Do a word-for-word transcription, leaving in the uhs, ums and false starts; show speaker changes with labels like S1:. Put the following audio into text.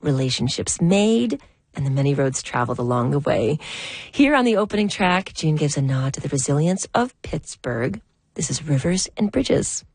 S1: relationships made, and the many roads traveled along the way. Here on the opening track, Gene gives a nod to the resilience of Pittsburgh. This is Rivers and Bridges.